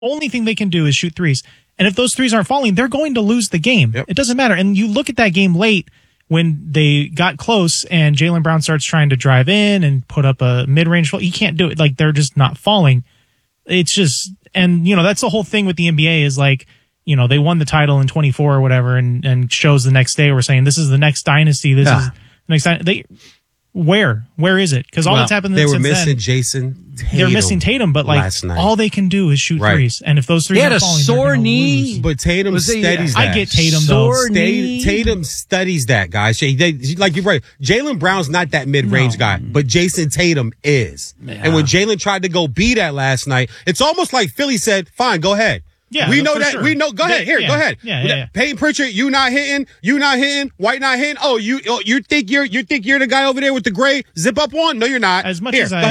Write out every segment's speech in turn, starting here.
only thing they can do is shoot threes. And if those threes aren't falling, they're going to lose the game. Yep. It doesn't matter. And you look at that game late when they got close and Jaylen Brown starts trying to drive in and put up a mid-range. He can't do it. Like, they're just not falling. It's just, and, that's the whole thing with the NBA is like, they won the title in 24 or whatever and shows the next day we're saying this is the next dynasty. This is the next dynasty. Where is it? Because all that's happened they were since missing then, Jason Tatum. They're missing Tatum, but like all they can do is shoot threes. And if those threes are falling, he had a sore knee. Lose. But Tatum studies that. I get Tatum sore though. knee. Tatum studies that, guys. Like you're right. Jaylen Brown's not that mid-range guy, but Jason Tatum is. Yeah. And when Jaylen tried to go beat that last night, it's almost like Philly said, "Fine, go ahead." Yeah, we know that. Sure. We know. Go ahead. Here, go ahead. Yeah. Peyton Pritchard, you not hitting. White not hitting. Oh, you think you're the guy over there with the gray zip up on? No, you're not. As much as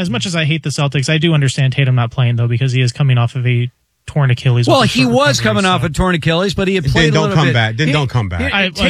I hate the Celtics, I do understand Tatum not playing though because he is coming off of a torn Achilles. Well, he was coming off a torn Achilles, but he had played a little bit. Don't come back.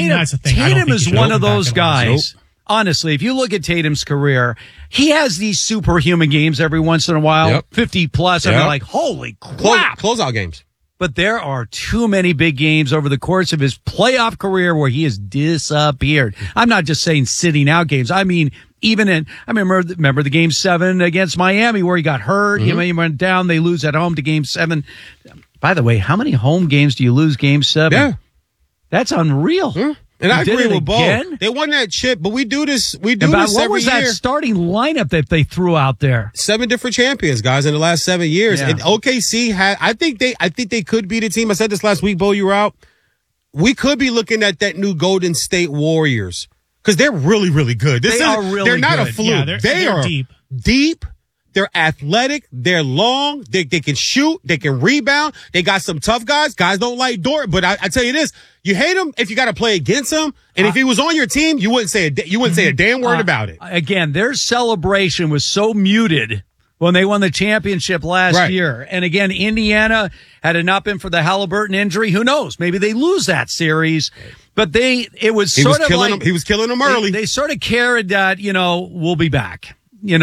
Tatum is one of those guys. Honestly, if you look at Tatum's career, he has these superhuman games every once in a while, 50 plus. And they're like, holy crap. Closeout games. But there are too many big games over the course of his playoff career where he has disappeared. I'm not just saying sitting out games. I mean, I remember the game 7 against Miami where he got hurt. Mm-hmm. He went down. They lose at home to game 7. By the way, how many home games do you lose game 7? Yeah. That's unreal. Mm-hmm. And I agree with both. They won that chip, but we do this every year. What was that starting lineup that they threw out there? 7 different champions, guys, in the last 7 years. Yeah. And OKC I think they could be the team. I said this last week, Bo, you were out. We could be looking at that new Golden State Warriors because they're really, really good. They're not a fluke. Yeah, they are deep. They're athletic. They're long. They can shoot. They can rebound. They got some tough guys. Guys don't like Dort, but I tell you this: you hate him if you got to play against him. And if he was on your team, you wouldn't say a damn word about it. Again, their celebration was so muted when they won the championship last year. And again, Indiana had it not been for the Halliburton injury, who knows? Maybe they lose that series. But he was killing them early. They sort of carried that, we'll be back. And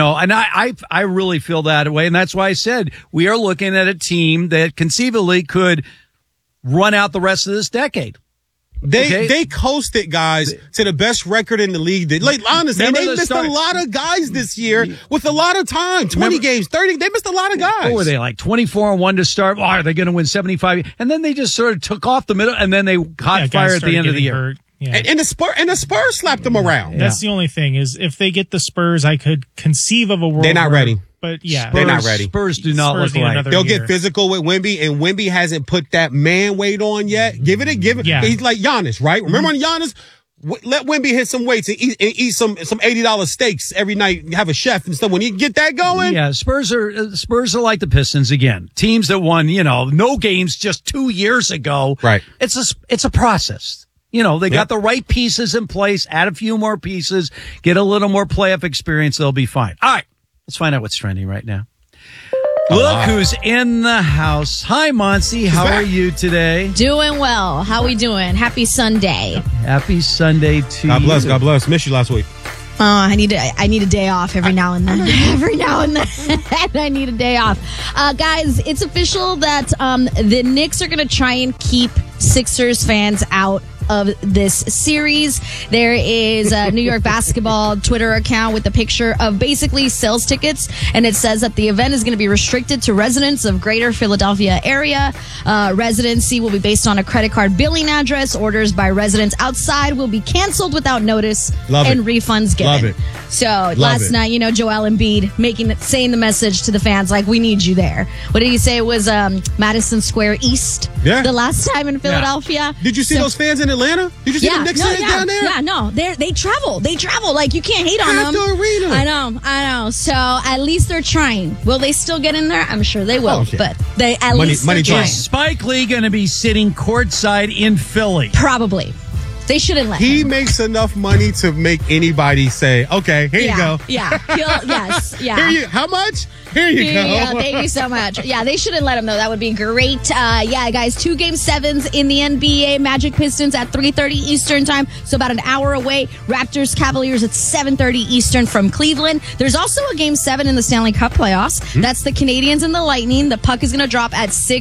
I really feel that way. And that's why I said we are looking at a team that conceivably could run out the rest of this decade. They coasted guys to the best record in the league. Honestly, they missed a lot of guys this year with a lot of time. 20 games, 30. They missed a lot of guys. What were they, like 24-1 to start? Oh, are they going to win 75? And then they just sort of took off the middle, and then they caught fire at the end of the year. Hurt. Yeah. And the Spurs slapped them around. That's the only thing is if they get the Spurs, I could conceive of a world. They're not ready. But yeah, they're not ready. Spurs do not look right. They'll get physical with Wemby, and Wemby hasn't put that man weight on yet. Give it. Yeah. He's like Giannis, right? Remember on Giannis? Let Wemby hit some weights and eat some $80 steaks every night. Have a chef and stuff. When you get that going, yeah. Spurs are like the Pistons again. Teams that won, no games just 2 years ago. Right. It's a process. They got the right pieces in place. Add a few more pieces. Get a little more playoff experience. They'll be fine. All right. Let's find out what's trending right now. Look who's in the house. Hi, Monsi. How are you today? Doing well. How we doing? Happy Sunday. Happy Sunday to you. God bless. Missed you last week. Oh, I need a day off every now and then. Every now and then, I need a day off. Guys, it's official that the Knicks are going to try and keep Sixers fans out of this series. There is a New York basketball Twitter account with a picture of basically sales tickets, and it says that the event is going to be restricted to residents of greater Philadelphia area. Residency will be based on a credit card billing address. Orders by residents outside will be canceled without notice and refunds given. Love it. So last night, Joel Embiid saying the message to the fans like, we need you there. What did he say? It was Madison Square East the last time in Philadelphia. Did you see those fans in Atlanta? Did you see the Knicks fans down there? Yeah, no. They travel. Like, you can't hate on them. The arena. I know. So at least they're trying. Will they still get in there? I'm sure they will. But they least they're trying. Is Spike Lee going to be sitting courtside in Philly? Probably. They shouldn't let He him. makes enough money to make anybody say, okay, here you go. Yeah. Yes. Yeah. How much? Here you go. Yeah, thank you so much. Yeah, they shouldn't let him, though. That would be great. Yeah, guys, 2 Game 7s in the NBA. Magic Pistons at 3:30 Eastern time, so about an hour away. Raptors Cavaliers at 7:30 Eastern from Cleveland. There's also a Game 7 in the Stanley Cup playoffs. That's the Canadians and the Lightning. The puck is going to drop at 6.